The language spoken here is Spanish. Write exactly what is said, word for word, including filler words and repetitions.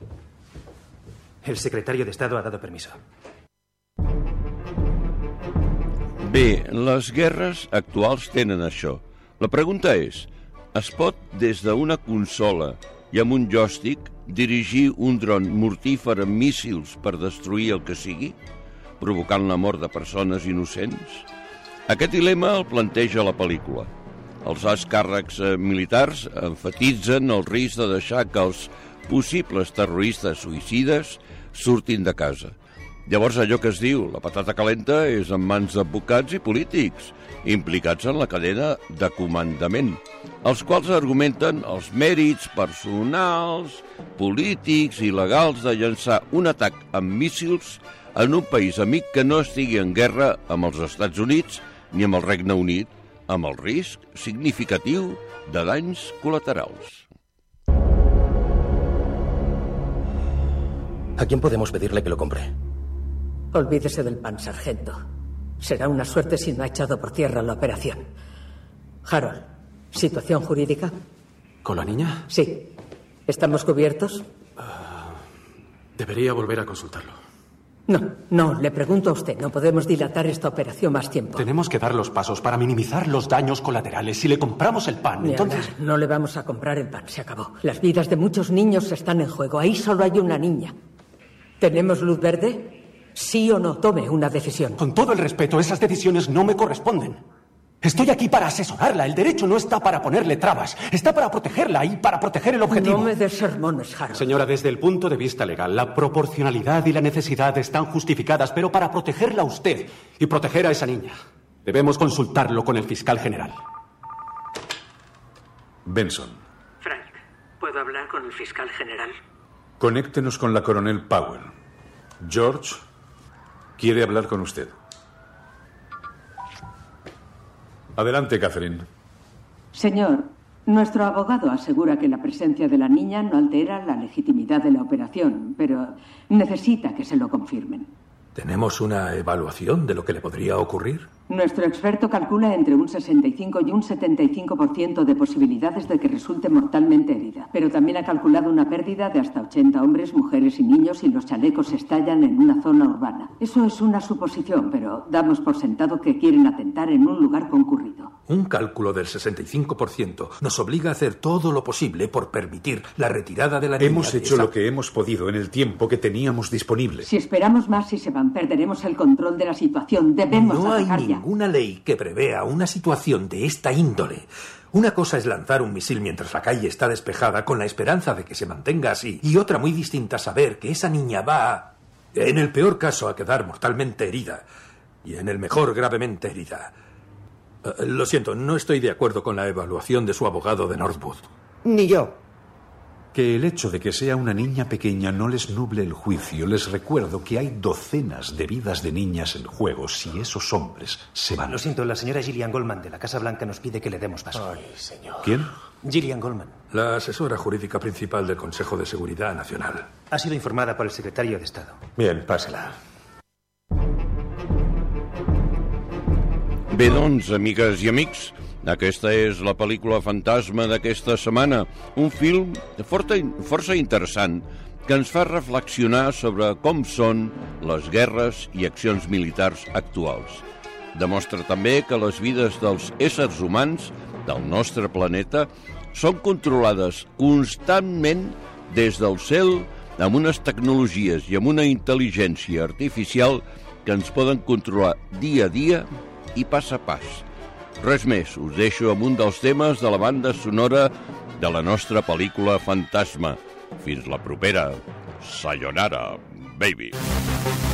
El secretario de Estado ha dado permiso. Bé, les guerres actuals tenen això. La pregunta és, es pot des d'una consola i amb un joystick dirigir un dron mortífer amb míssils per destruir el que sigui, provocant la mort de persones innocents? Aquest dilema el planteja la pel·lícula. Els alts càrrecs militars enfatitzen el risc de deixar que els possibles terroristes suïcides surtin de casa. Llavors allò que es diu la patata calenta és en mans d'advocats i polítics implicats en la cadena de comandament, els quals argumenten els mèrits personals, polítics i legals de llançar un atac amb míssils en un país amic que no estigui en guerra amb els Estats Units ni amb el Regne Unit, amb el risc significatiu de danys colaterals. ¿A quién podemos pedirle que lo compre? Olvídese del pan, sargento. Será una suerte si no ha echado por tierra la operación. Harold, ¿situación jurídica? ¿Con la niña? Sí. ¿Estamos cubiertos? Uh, debería volver a consultarlo. No, no, le pregunto a usted. No podemos dilatar esta operación más tiempo. Tenemos que dar los pasos para minimizar los daños colaterales. Si le compramos el pan, Ni entonces... hablar. No le vamos a comprar el pan, se acabó. Las vidas de muchos niños están en juego. Ahí solo hay una niña. ¿Tenemos luz verde? ¿Sí o no? Tome una decisión. Con todo el respeto, esas decisiones no me corresponden. Estoy aquí para asesorarla. El derecho no está para ponerle trabas. Está para protegerla y para proteger el objetivo. No me des sermones, Harold. Señora, desde el punto de vista legal, la proporcionalidad y la necesidad están justificadas, pero para protegerla a usted y proteger a esa niña, debemos consultarlo con el fiscal general. Benson. Frank, ¿puedo hablar con el fiscal general? Conéctenos con la coronel Powell. George quiere hablar con usted. Adelante, Catherine. Señor, nuestro abogado asegura que la presencia de la niña no altera la legitimidad de la operación, pero necesita que se lo confirmen. ¿Tenemos una evaluación de lo que le podría ocurrir? Nuestro experto calcula entre un sesenta y cinco y un setenta y cinco por ciento de posibilidades de que resulte mortalmente herida. Pero también ha calculado una pérdida de hasta ochenta hombres, mujeres y niños si los chalecos estallan en una zona urbana. Eso es una suposición, pero damos por sentado que quieren atentar en un lugar concurrido. Un cálculo del sesenta y cinco por ciento nos obliga a hacer todo lo posible por permitir la retirada de la niña. Hemos hecho esa... lo que hemos podido en el tiempo que teníamos disponible. Si esperamos más y se van, perderemos el control de la situación. Debemos no atacar hay ya. ninguna ley que prevea una situación de esta índole. Una cosa es lanzar un misil mientras la calle está despejada con la esperanza de que se mantenga así, y otra muy distinta saber que esa niña va, en el peor caso, a quedar mortalmente herida y en el mejor gravemente herida. Uh, lo siento, no estoy de acuerdo con la evaluación de su abogado de Northwood. Ni yo. Que el hecho de que sea una niña pequeña no les nuble el juicio. Les recuerdo que hay docenas de vidas de niñas en juego si esos hombres se van. Lo siento, la señora Gillian Goldman de la Casa Blanca nos pide que le demos paso. Ay, señor. ¿Quién? Gillian Goldman. La asesora jurídica principal del Consejo de Seguridad Nacional. Ha sido informada por el secretario de Estado. Bien, pásela. Bé, doncs, amigues i amics, aquesta és la pel·lícula fantasma d'aquesta setmana, un film força, força interessant que ens fa reflexionar sobre com són les guerres i accions militars actuals. Demostra també que les vides dels éssers humans del nostre planeta són controlades constantment des del cel amb unes tecnologies i amb una intel·ligència artificial que ens poden controlar dia a dia i pas a pas. Res més, us deixo amb un dels temes de la banda sonora de la nostra pel·lícula Fantasma. Fins la propera. Sayonara, baby.